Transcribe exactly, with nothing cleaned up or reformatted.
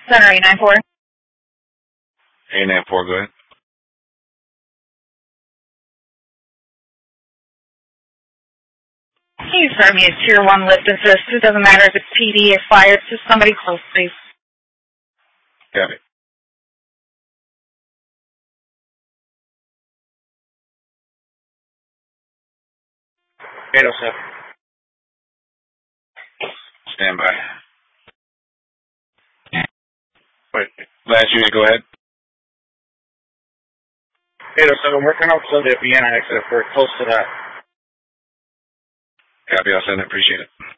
Center eight nine four. eight nine four, go ahead. Can you start me a tier one lift assist? It doesn't matter if it's P D or fire, it's just somebody close, please. Got it. eight oh seven. Stand by. Wait, last unit, go ahead. eight oh seven, working outside the Vienna exit. We're close to that. Copy, I'll send it. Appreciate it.